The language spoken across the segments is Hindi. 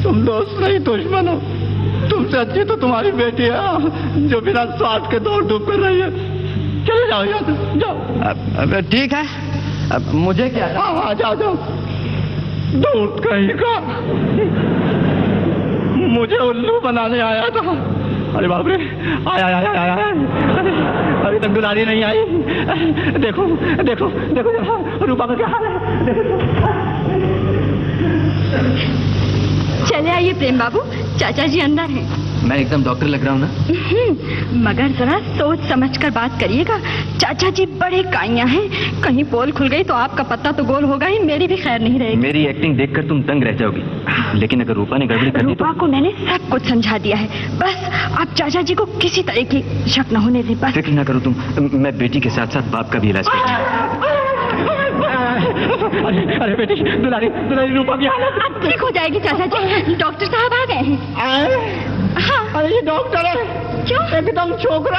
तुम दोस्त नहीं दुश्मन हो। तुमसे अच्छी तो तुम्हारी बेटी है जो बिना स्वार्थ के दौड़ धूप कर रही है। चले जाओ यहाँ से, जाओ। ठीक है, अब मुझे क्या? हाँ, जाओ जाओ। दूध कहीं का मुझे उल्लू बनाने आया था। अरे बाप रे, आया आया आया आया, अभी तक दुलारी नहीं आई। देखो देखो देखो रूपा का क्या हाल है, देखो। चले आइए प्रेम बाबू, चाचा जी अंदर हैं। मैं एकदम डॉक्टर लग रहा हूँ ना? मगर जरा सोच समझ कर बात करिएगा। चाचा जी बड़े काइयां हैं, कहीं पोल खुल गई तो आपका पत्ता तो गोल होगा ही, मेरी भी खैर नहीं रहेगी। मेरी एक्टिंग देखकर तुम दंग रह जाओगी, लेकिन अगर रूपा ने गड़बड़ी कर दी तो? रूपा को मैंने सब कुछ समझा दिया है, बस आप चाचा जी को किसी तरह की शक न होने दें, बस। फिक्र ना करो तुम, मैं बेटी के साथ साथ बाप का भी इलाज करूंगा। अरे बेटी, दुलारी रूपा की हालत अब ठीक हो जाएगी चाचा जी, डॉक्टर साहब आ गए हैं। हाँ। अरे ये डॉक्टर है क्यों? एकदम छोकरा।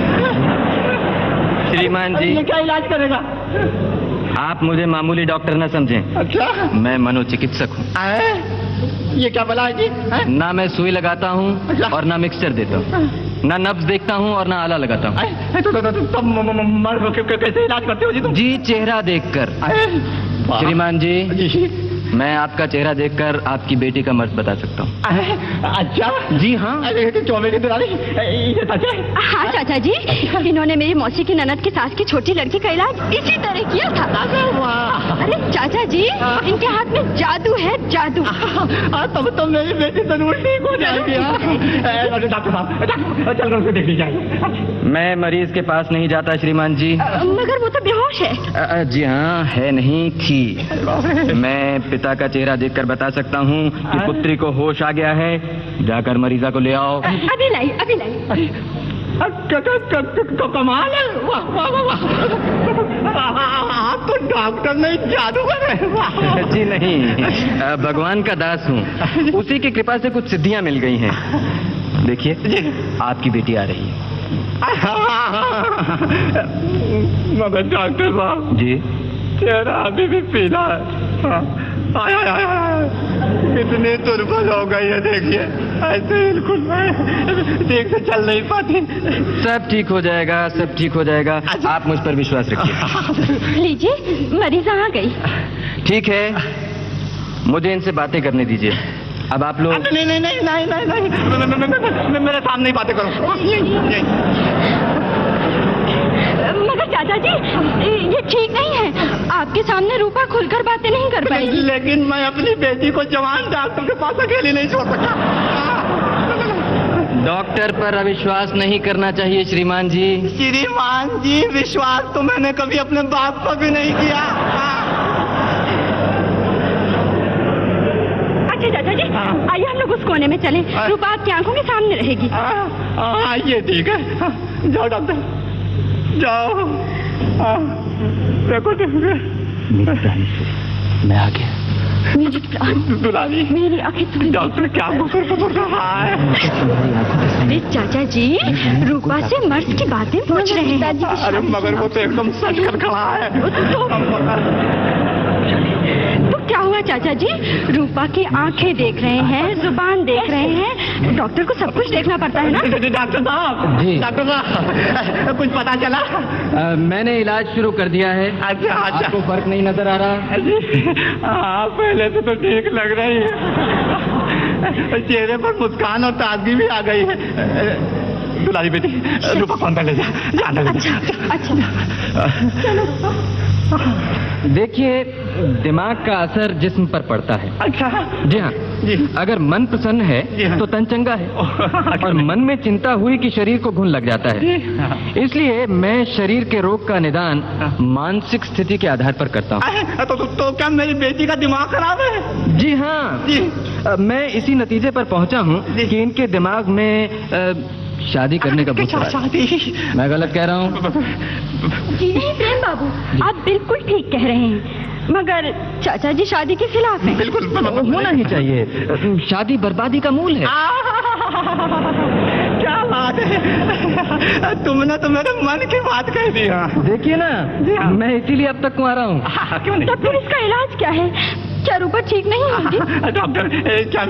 श्रीमान जी, ये क्या इलाज करेगा? आप मुझे मामूली डॉक्टर न समझें। अच्छा, मैं मनोचिकित्सक हूँ। ये क्या बला है जी? ना मैं सुई लगाता हूँ और ना मिक्सचर देता हूँ, ना नब्ज देखता हूँ और ना आला लगाता हूँ। तो मर्द कैसे इलाज करते हो जी तुम? जी चेहरा देखकर। श्रीमान जी, मैं आपका चेहरा देखकर आपकी बेटी का मर्द बता सकता हूँ। अच्छा जी हाँ। चौबे की दुलारी ये सच है? हाँ चाचा जी, इन्होंने मेरी मौसी की ननद की सास की छोटी लड़की का इलाज इसी तरह किया था। वाह। अरे चाचा जी, इनके हाथ में जादू है, जादू। तब तो मेरी बेटी जरूर ठीक हो जाएगी। डॉक्टर साहब, चल कर उसे देख लीजिए। मैं मरीज के पास नहीं जाता श्रीमान जी। मगर वो तो बेहोश है। जी हाँ, है नहीं थी। मैं पिता का चेहरा देखकर बता सकता हूँ कि पुत्री को होश आ गया है। जाकर मरीजा को ले आओ। अभी लाई, अभी लाई। कमाल है, वाह वाह वाह। तो डॉक्टर नहीं जादूगर है? जी नहीं, भगवान का दास हूँ, उसी की कृपा से कुछ सिद्धियां मिल गई हैं। देखिए, आपकी बेटी आ रही है। मगर डॉक्टर साहब जी, चेहरा अभी भी पीला है। कितनी दुर्बल हो गई है, देखिए ऐसे बिल्कुल ठीक से चल नहीं पाती। सब ठीक हो जाएगा, सब ठीक हो जाएगा। आप मुझ पर विश्वास रखिए। लीजिए, मरीजा आ गई। ठीक है, मुझे इनसे बातें करने दीजिए। अब आप लोग नहीं नहीं नहीं नहीं नहीं नहीं, मेरे सामने ही बातें करो। मगर चाचा जी, ये ठीक नहीं है, आपके सामने रूपा खुलकर बातें नहीं कर पाएगी। लेकिन मैं अपनी बेटी को जवान डॉक्टर के पास अकेली नहीं छोड़ सकता। डॉक्टर पर अविश्वास नहीं करना चाहिए श्रीमान जी। श्रीमान जी, विश्वास तो मैंने कभी अपने बाप को भी नहीं किया। अच्छा चाचा जी, आइए हम लोग उस कोने में चलें, रूपा आपकी आंखों के सामने रहेगी। ये ठीक है, जाओ डॉक्टर जाओ। देखो मैं आ गया। मेरी प्राण, दुलारी, मेरी आंखें। डॉक्टर क्या गुजर रहा है? अरे चाचा जी, रूपा से मर्द की बातें पूछ रहे हैं। अरे मगर वो तो एकदम सच कर खड़ा है। तो क्या हुआ चाचा जी? रूपा की आंखें देख रहे हैं, जुबान देख रहे हैं, डॉक्टर को सब कुछ देखना पड़ता है ना। डॉक्टर साहब जी। डॉक्टर साहब, कुछ पता चला? मैंने इलाज शुरू कर दिया है। अच्छा अच्छा, आपको फर्क नहीं नजर आ रहा? हाँ, पहले से तो ठीक लग रही है, चेहरे पर मुस्कान और ताजगी भी आ गई है। दुलारी बेटी, रूपा को अंदर ले जा, अंदर ले जा। अच्छा, देखिए, दिमाग का असर जिस्म पर पड़ता है। अच्छा जी हाँ जी। अगर मन प्रसन्न है तो तन चंगा है, और मन में चिंता हुई कि शरीर को घुन लग जाता है। इसलिए मैं शरीर के रोग का निदान मानसिक स्थिति के आधार पर करता हूँ। तो क्या मेरी बेटी का दिमाग खराब है? जी हाँ जी। मैं इसी नतीजे पर पहुंचा हूँ कि इनके दिमाग में शादी करने का भूत है। शादी? मैं गलत कह रहा हूँ? जी नहीं प्रेम बाबू, आप बिल्कुल ठीक कह रहे हैं, मगर चाचा जी शादी के खिलाफ हैं। बिल्कुल होना ही चाहिए, शादी बर्बादी का मूल है। क्या बात है, तुमने तो मेरे मन की बात कह दी। देखिए ना, मैं इसीलिए अब तक कुंवारा हूँ। क्यों नहीं? तो फिर इसका इलाज क्या है? क्या रूपा ठीक नहीं होगी? डॉक्टर, क्या